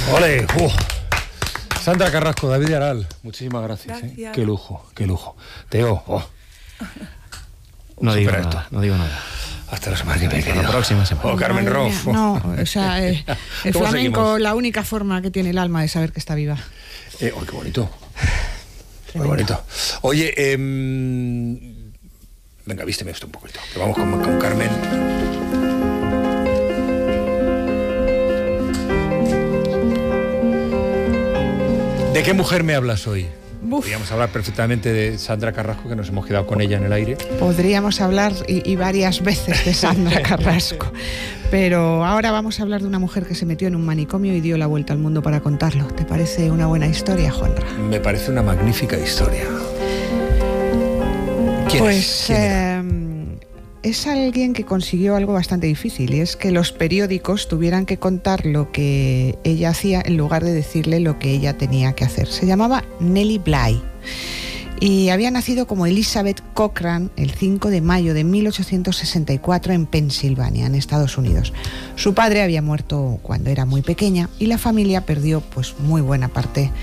Ole, Sandra Carrasco, David Aral, muchísimas gracias. Gracias. Qué lujo, qué lujo. Teo, No digo Supera nada, esto. no digo nada. Hasta la semana que viene, Hasta la querido. próxima semana. Carmen Madre Roff. mía, no, o sea, el ¿Cómo flamenco, seguimos? la única forma que tiene el alma de saber que está viva. Qué bonito. Muy Tremendo. bonito. Oye, venga, vísteme esto un poquito. Que vamos con Carmen. ¿De qué mujer me hablas hoy? Buf. Podríamos hablar perfectamente de Sandra Carrasco, que nos hemos quedado con ella en el aire. Podríamos hablar y varias veces de Sandra Carrasco, pero ahora vamos a hablar de una mujer que se metió en un manicomio y dio la vuelta al mundo para contarlo. ¿Te parece una buena historia, Juanra? Me parece una magnífica historia. ¿Quién Pues es? ¿Quién era? es alguien que consiguió algo bastante difícil, y es que los periódicos tuvieran que contar lo que ella hacía en lugar de decirle lo que ella tenía que hacer. Se llamaba Nellie Bly y había nacido como Elizabeth Cochran el 5 de mayo de 1864 en Pensilvania, en Estados Unidos. Su padre había muerto cuando era muy pequeña y la familia perdió pues muy buena parte